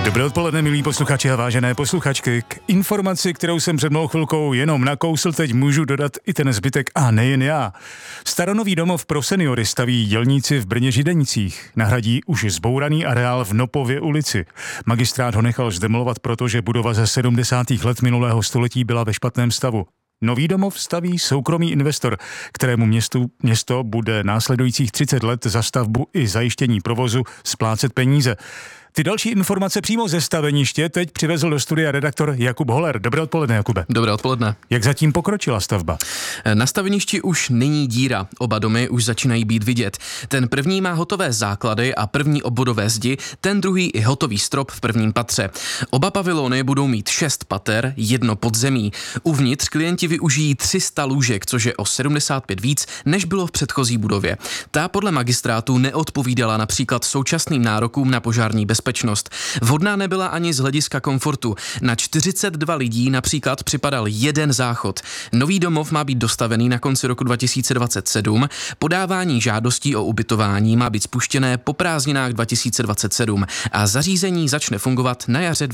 Dobré odpoledne, milí posluchači a vážené posluchačky. K informaci, kterou jsem před malou chvilkou jenom nakousl, teď můžu dodat i ten zbytek a nejen já. Staronový domov pro seniory staví dělníci v Brně Židenicích. Nahradí už zbouraný areál v Nopově ulici. Magistrát ho nechal zdemolovat, protože budova ze 70. let minulého století byla ve špatném stavu. Nový domov staví soukromý investor, kterému město bude následujících 30 let za stavbu i zajištění provozu splácet peníze. Ty další informace přímo ze staveniště teď přivezl do studia redaktor Jakub Holer. Dobré odpoledne, Jakube. Dobré odpoledne. Jak zatím pokročila stavba? Na staveništi už není díra. Oba domy už začínají být vidět. Ten první má hotové základy a první obvodové zdi, ten druhý i hotový strop v prvním patře. Oba pavilony budou mít 6 pater, 1 podzemí. Uvnitř klienti využijí 300 lůžek, což je o 75 víc, než bylo v předchozí budově. Ta podle magistrátu neodpovídala například současným nárokům na požární bezpečnost. Vhodná nebyla ani z hlediska komfortu. Na 42 lidí například připadal jeden záchod. Nový domov má být dostavený na konci roku 2027. Podávání žádostí o ubytování má být spuštěné po prázdninách 2027 a zařízení začne fungovat na jaře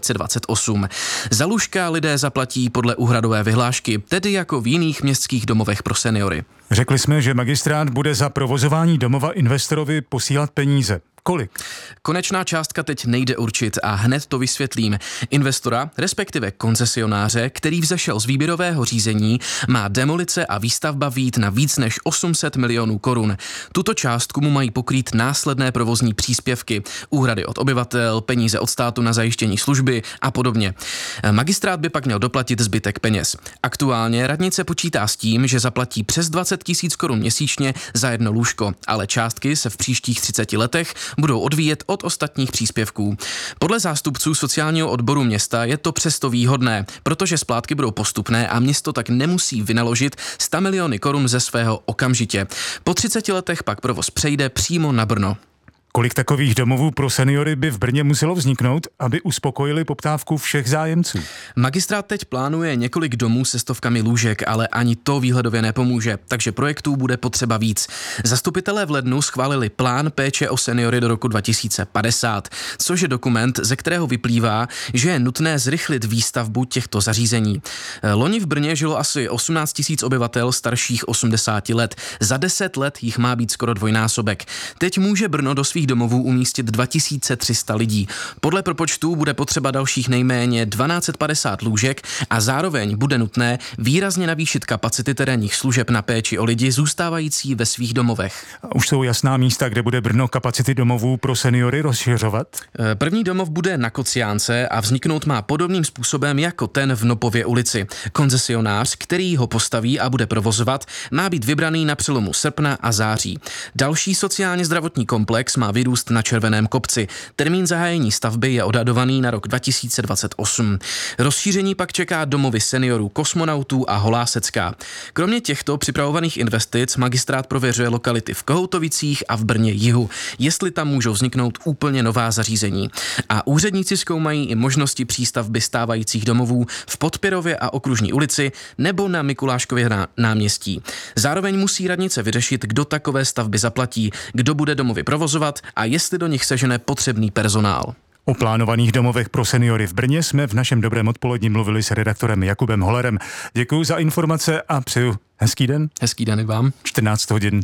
2028. Za lůžka lidé zaplatí podle úhradové vyhlášky, tedy jako v jiných městských domovech pro seniory. Řekli jsme, že magistrát bude za provozování domova investorovi posílat peníze. Kolik? Konečná částka teď nejde určit a hned to vysvětlím. Investora, respektive koncesionáře, který vzešel z výběrového řízení, má demolice a výstavba vyjít na víc než 800 milionů korun. Tuto částku mu mají pokrýt následné provozní příspěvky, úhrady od obyvatel, peníze od státu na zajištění služby a podobně. Magistrát by pak měl doplatit zbytek peněz. Aktuálně radnice počítá s tím, že zaplatí přes 20 000 korun měsíčně za jedno lůžko, ale částky se v příštích 30 letech budou odvíjet od ostatních příspěvků. Podle zástupců sociálního odboru města je to přesto výhodné, protože splátky budou postupné a město tak nemusí vynaložit 100 miliony korun ze svého okamžitě. Po 30 letech pak provoz přejde přímo na Brno. Kolik takových domovů pro seniory by v Brně muselo vzniknout, aby uspokojili poptávku všech zájemců? Magistrát teď plánuje několik domů se stovkami lůžek, ale ani to výhledově nepomůže, takže projektů bude potřeba víc. Zastupitelé v lednu schválili plán péče o seniory do roku 2050, což je dokument, ze kterého vyplývá, že je nutné zrychlit výstavbu těchto zařízení. Loni v Brně žilo asi 18 000 obyvatel starších 80 let. Za 10 let jich má být skoro dvojnásobek. Teď může Brno do svých domovů umístit 2300 lidí. Podle propočtů bude potřeba dalších nejméně 1250 lůžek a zároveň bude nutné výrazně navýšit kapacity terénních služeb na péči o lidi zůstávající ve svých domovech. Už jsou jasná místa, kde bude Brno kapacity domovů pro seniory rozšiřovat? První domov bude na Kociánce a vzniknout má podobným způsobem jako ten v Nopově ulici. Koncesionář, který ho postaví a bude provozovat, má být vybraný na přelomu srpna a září. Další sociálně zdravotní komplex má vyrůst na Červeném kopci. Termín zahájení stavby je odhadovaný na rok 2028. Rozšíření pak čeká domovy seniorů Kosmonautů a Holásecká. Kromě těchto připravovaných investic magistrát prověřuje lokality v Kohoutovicích a v Brně jihu, jestli tam můžou vzniknout úplně nová zařízení. A úředníci zkoumají i možnosti přístavby stávajících domovů v Podpěrově a Okružní ulici nebo na Mikuláškově náměstí. Zároveň musí radnice vyřešit, kdo takové stavby zaplatí, kdo bude domovy provozovat a jestli do nich sežene potřebný personál. O plánovaných domovech pro seniory v Brně jsme v našem dobrém odpolední mluvili s redaktorem Jakubem Holerem. Děkuji za informace a přeju hezký den. Hezký den i vám. 14 hodin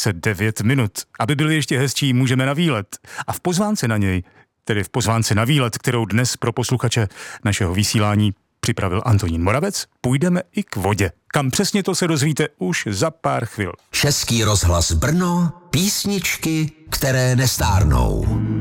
39 minut. Aby byli ještě hezčí, můžeme na výlet. A v pozvánce na něj, tedy v pozvánce na výlet, kterou dnes pro posluchače našeho vysílání připravil Antonín Moravec, půjdeme i k vodě. Kam přesně, to se dozvíte už za pár chvil. Český rozhlas Brno, písničky, které nestárnou.